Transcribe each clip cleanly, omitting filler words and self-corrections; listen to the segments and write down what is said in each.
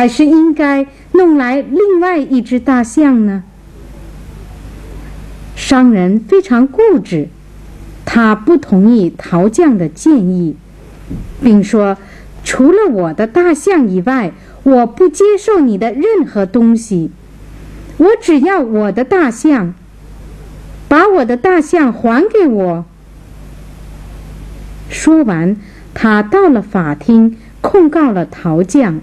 还是应该弄来另外一只大象呢？商人非常固执，他不同意陶匠的建议，并说，除了我的大象以外，我不接受你的任何东西，我只要我的大象，把我的大象还给我。说完，他到了法庭，控告了陶匠。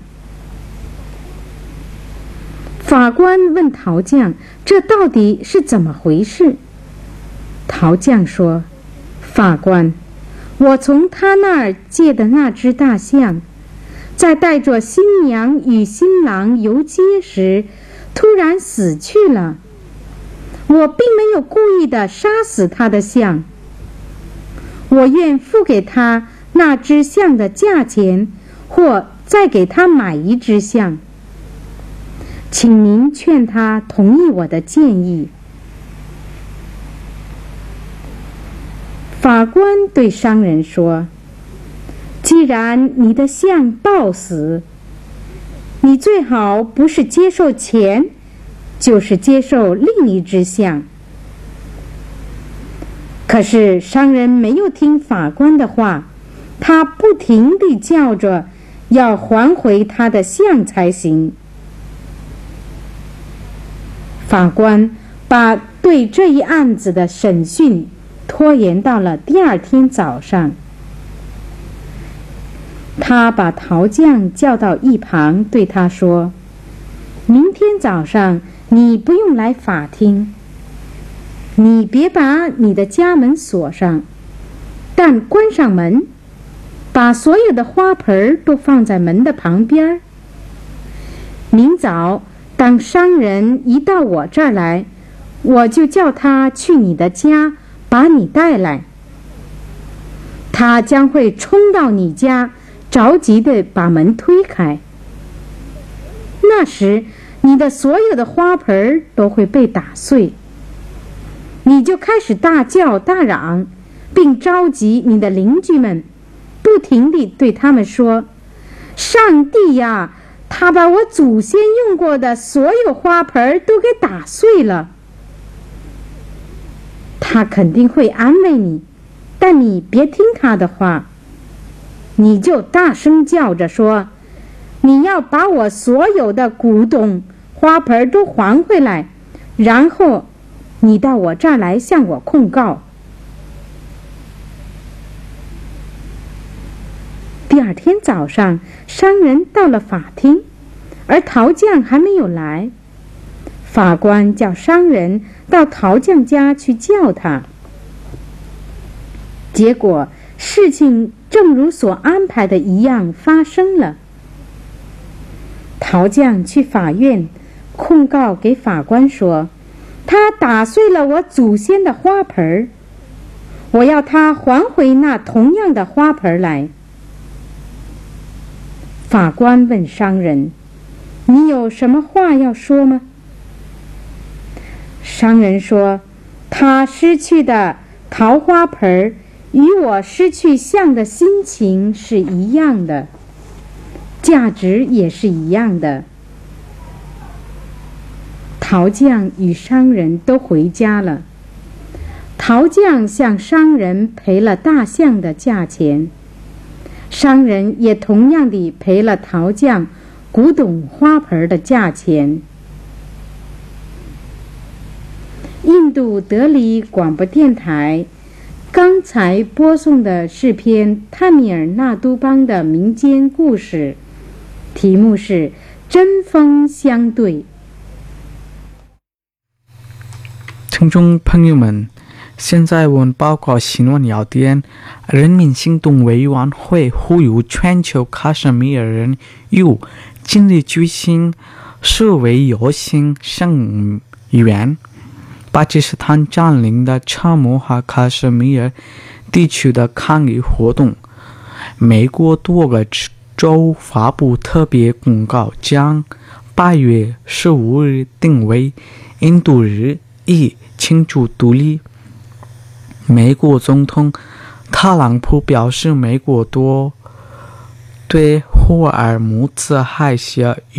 法官问陶匠，这到底是怎么回事？陶匠说，法官，我从他那儿借的那只大象，在带着新娘与新郎游街时突然死去了，我并没有故意的杀死他的象，我愿付给他那只象的价钱，或再给他买一只象，请您劝他同意我的建议。法官对商人说，既然你的象暴死，你最好不是接受钱，就是接受另一只象。可是商人没有听法官的话，他不停地叫着要还回他的象才行。法官把对这一案子的审讯拖延到了第二天早上。他把陶匠叫到一旁，对他说，明天早上你不用来法庭，你别把你的家门锁上，但关上门，把所有的花盆都放在门的旁边。明早当商人一到我这儿来，我就叫他去你的家把你带来，他将会冲到你家，着急地把门推开。那时你的所有的花盆都会被打碎，你就开始大叫大嚷，并召集你的邻居们，不停地对他们说，上帝呀，他把我祖先用过的所有花盆都给打碎了。他肯定会安慰你，但你别听他的话，你就大声叫着说，你要把我所有的古董花盆都还回来，然后你到我这儿来向我控告。第二天早上，商人到了法庭，而陶匠还没有来。法官叫商人到陶匠家去叫他。结果事情正如所安排的一样发生了。陶匠去法院控告给法官说，他打碎了我祖先的花盆，我要他还回那同样的花盆来。法官问商人，你有什么话要说吗？商人说，他失去的桃花盆与我失去象的心情是一样的，价值也是一样的。陶匠与商人都回家了。陶匠向商人赔了大象的价钱，商人也同样地赔了陶匠古董花盆的价钱。印度德里广播电台刚才播送的是篇泰米尔纳都邦的民间故事，题目是针锋相对。 听众朋友们，现在我们报告新闻要点：人民行动委员会呼吁全球喀什米尔人与尽力举行示威游行声援巴基斯坦占领的查谟哈喀什米尔地区的抗议活动。美国多个州发布特别公告，将8月15日定为印度日，以庆祝独立。美国总统特朗普表示，美国对霍尔木兹海峡